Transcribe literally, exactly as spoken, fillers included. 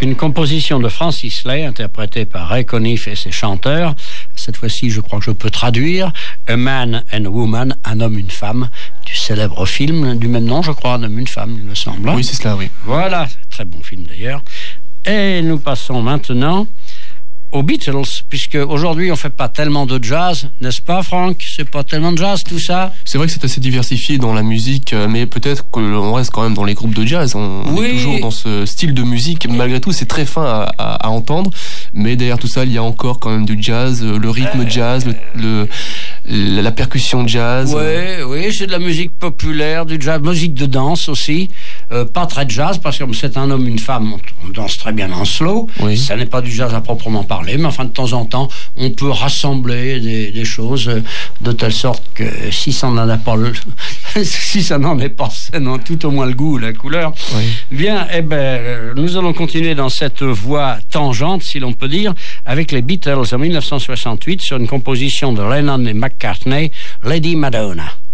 une composition de Francis Lai, interprétée par Ray Conniff et ses chanteurs. Cette fois-ci, je crois que je peux traduire. A Man and a Woman, un homme, une femme, du célèbre film du même nom, je crois, un homme, une femme, il me semble. Oui, c'est cela, oui. Voilà, très bon film d'ailleurs. Et nous passons maintenant aux Beatles, puisque aujourd'hui on fait pas tellement de jazz, n'est-ce pas, Franck? C'est pas tellement de jazz tout ça. C'est vrai que c'est assez diversifié dans la musique, mais peut-être qu'on reste quand même dans les groupes de jazz. On, on oui. est toujours dans ce style de musique. Malgré tout, c'est très fin à, à, à entendre, mais derrière tout ça, il y a encore quand même du jazz, le rythme euh... jazz, le, le la percussion jazz. Oui, oui, c'est de la musique populaire, du jazz, musique de danse aussi. Euh, pas très jazz, parce que comme c'est un homme, une femme, on, on danse très bien en slow. Oui. Ça n'est pas du jazz à proprement parler, mais enfin de temps en temps, on peut rassembler des, des choses de telle sorte que si ça n'en a pas le, si ça n'en est pas, c'est non, tout au moins le goût, la couleur. Oui. Bien, eh ben, nous allons continuer dans cette voie tangente, si l'on peut dire, avec les Beatles en dix-neuf cent soixante-huit sur une composition de Lennon et McCartney, Lady Madonna.